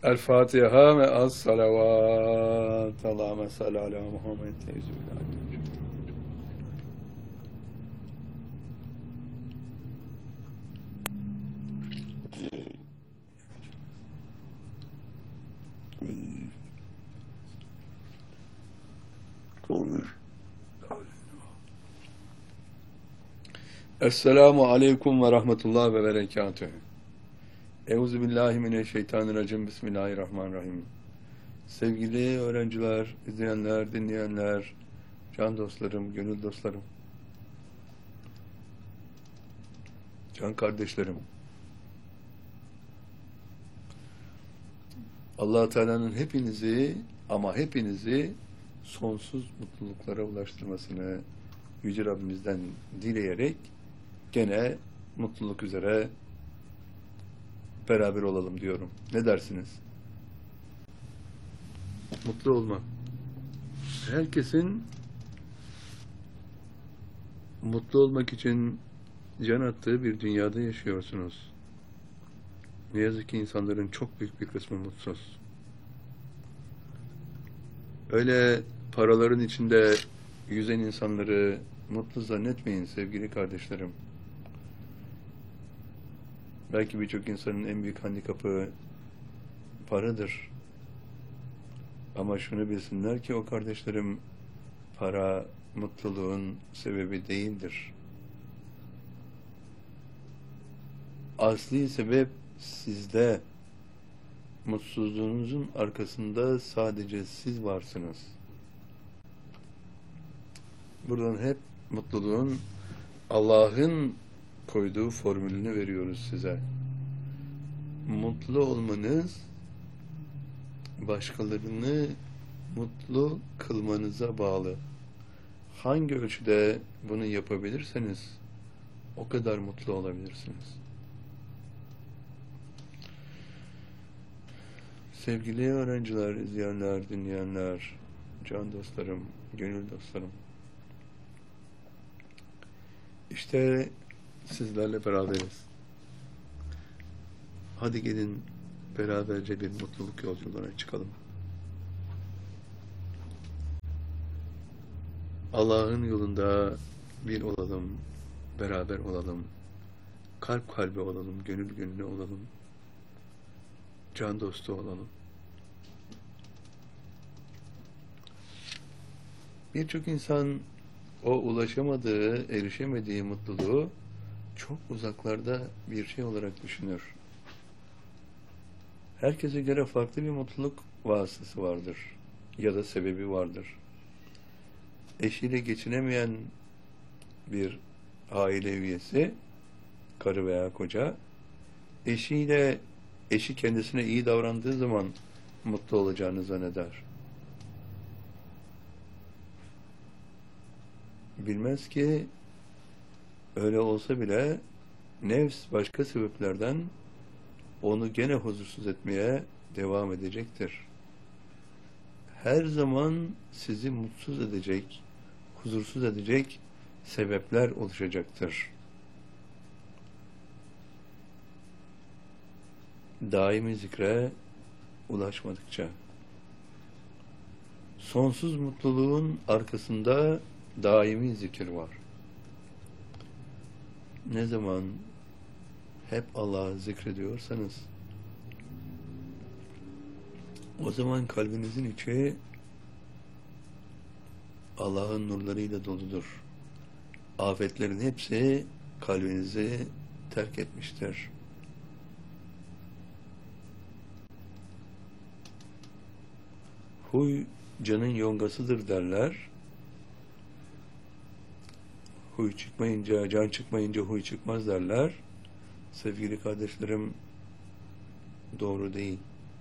El Fatiha ve az salavat. Allahümme salli ala Muhammed. Esselamu aleyküm ve rahmetullah ve berekatühü. Euzubillahimineşşeytanirracim. Bismillahirrahmanirrahim. Sevgili öğrenciler, izleyenler, dinleyenler, can dostlarım, gönül dostlarım, can kardeşlerim. Allah-u Teala'nın hepinizi ama hepinizi sonsuz mutluluklara ulaştırmasını Yüce Rabbimizden dileyerek gene mutluluk üzere beraber olalım diyorum. Ne dersiniz? Mutlu olmak. Herkesin mutlu olmak için can attığı bir dünyada yaşıyorsunuz. Ne yazık ki insanların çok büyük bir kısmı mutsuz. Öyle paraların içinde yüzen insanları mutlu zannetmeyin sevgili kardeşlerim. Belki birçok insanın en büyük handikapı paradır. Ama şunu bilsinler ki o kardeşlerim, para mutluluğun sebebi değildir. Asli sebep sizde. Mutsuzluğunuzun arkasında sadece siz varsınız. Buradan hep mutluluğun Allah'ın koyduğu formülünü veriyoruz size. Mutlu olmanız, başkalarını mutlu kılmanıza bağlı. Hangi ölçüde bunu yapabilirseniz, o kadar mutlu olabilirsiniz. Sevgili öğrenciler, izleyenler, dinleyenler, can dostlarım, gönül dostlarım. İşte sizlerle beraberiz. Hadi gelin beraberce bir mutluluk yolculuğuna çıkalım. Allah'ın yolunda bir olalım, beraber olalım, kalp kalbe olalım, gönül gönüle olalım, can dostu olalım. Birçok insan o ulaşamadığı, erişemediği mutluluğu çok uzaklarda bir şey olarak düşünür. Herkese göre farklı bir mutluluk vasıtası vardır ya da sebebi vardır. Eşiyle geçinemeyen bir aile üyesi, karı veya koca, eşi kendisine iyi davrandığı zaman mutlu olacağını zanneder. Bilmez ki öyle olsa bile nefs başka sebeplerden onu gene huzursuz etmeye devam edecektir. Her zaman sizi mutsuz edecek, huzursuz edecek sebepler oluşacaktır. Daimi zikre ulaşmadıkça. Sonsuz mutluluğun arkasında daimi zikir var. Ne zaman hep Allah'ı zikrediyorsanız, o zaman kalbinizin içi Allah'ın nurlarıyla doludur. Afetlerin hepsi kalbinizi terk etmiştir. Huy canın yongasıdır derler. Huy çıkmayınca, can çıkmayınca huy çıkmaz derler. Sevgili kardeşlerim, doğru değil.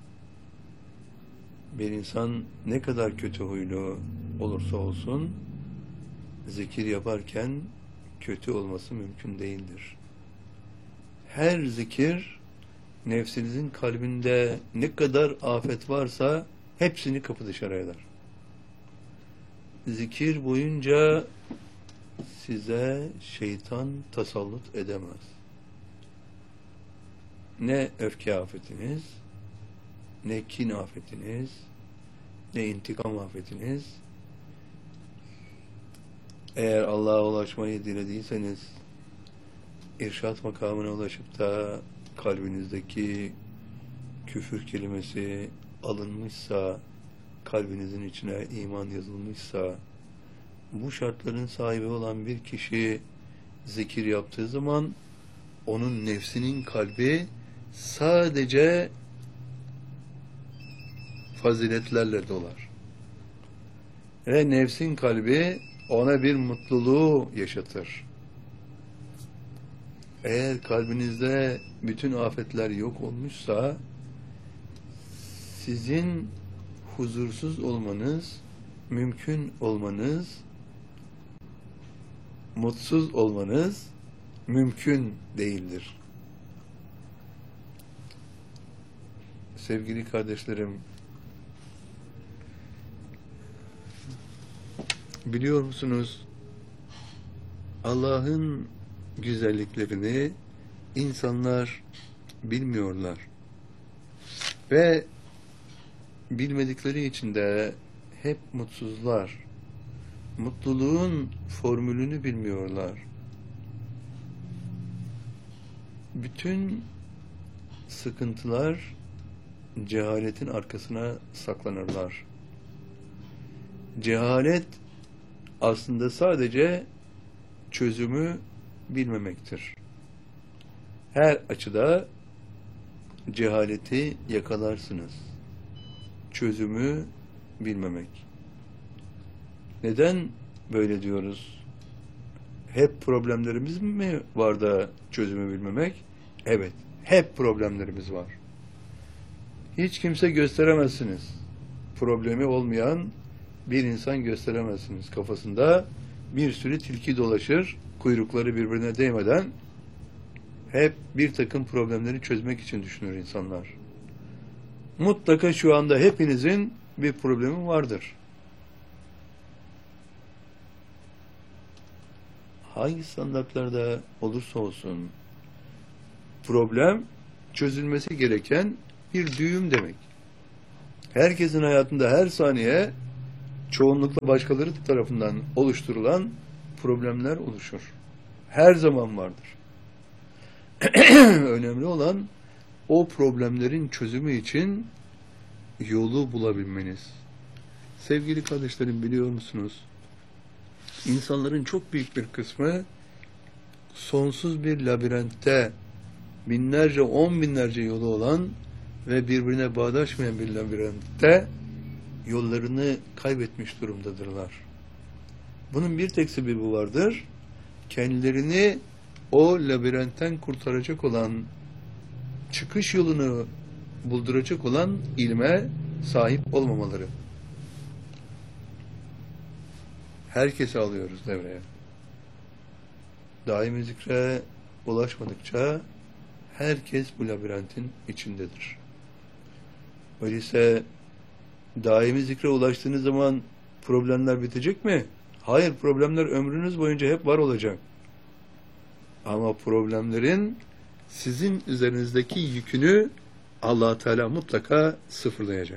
Bir insan ne kadar kötü huylu olursa olsun, zikir yaparken kötü olması mümkün değildir. Her zikir, nefsinizin kalbinde ne kadar afet varsa hepsini kapı dışarı eder. Zikir boyunca size şeytan tasallut edemez. Ne öfke afetiniz, ne kin afetiniz, ne intikam afetiniz. Eğer Allah'a ulaşmayı dilediyseniz, irşat makamına ulaşıp da kalbinizdeki küfür kelimesi alınmışsa, kalbinizin içine iman yazılmışsa, bu şartların sahibi olan bir kişi zikir yaptığı zaman onun nefsinin kalbi sadece faziletlerle dolar. Ve nefsin kalbi ona bir mutluluğu yaşatır. Eğer kalbinizde bütün afetler yok olmuşsa, sizin huzursuz olmanız, mümkün olmanız, mutsuz olmanız mümkün değildir. Sevgili kardeşlerim, biliyor musunuz, Allah'ın güzelliklerini insanlar bilmiyorlar. Ve bilmedikleri için de hep mutsuzlar. Mutluluğun formülünü bilmiyorlar. Bütün sıkıntılar cehaletin arkasına saklanırlar. Cehalet aslında sadece çözümü bilmemektir. Her açıda cehaleti yakalarsınız. Çözümü bilmemek. Neden böyle diyoruz? Hep problemlerimiz mi var da çözümü bilmemek? Evet, hep problemlerimiz var. Hiç kimse gösteremezsiniz. Problemi olmayan bir insan gösteremezsiniz. Kafasında bir sürü tilki dolaşır, kuyrukları birbirine değmeden hep bir takım problemleri çözmek için düşünür insanlar. Mutlaka şu anda hepinizin bir problemi vardır. Hangi standartlarda olursa olsun problem çözülmesi gereken bir düğüm demek. Herkesin hayatında her saniye çoğunlukla başkaları tarafından oluşturulan problemler oluşur. Her zaman vardır. Önemli olan o problemlerin çözümü için yolu bulabilmeniz. Sevgili kardeşlerim, biliyor musunuz? İnsanların çok büyük bir kısmı sonsuz bir labirentte, binlerce, 10 binlerce yolu olan ve birbirine bağdaşmayan bir labirentte yollarını kaybetmiş durumdadırlar. Bunun bir tek sebebi vardır. Kendilerini o labirentten kurtaracak olan, çıkış yolunu bulduracak olan ilme sahip olmamaları. Herkesi alıyoruz devreye. Daimi zikre ulaşmadıkça herkes bu labirentin içindedir. Öyleyse daimi zikre ulaştığınız zaman problemler bitecek mi? Hayır, problemler ömrünüz boyunca hep var olacak. Ama problemlerin sizin üzerinizdeki yükünü Allah Teala mutlaka sıfırlayacak.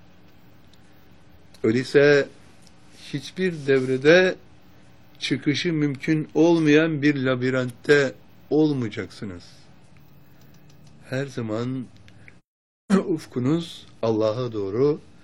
Öyleyse hiçbir devrede çıkışı mümkün olmayan bir labirentte olmayacaksınız. Her zaman ufkunuz Allah'a doğru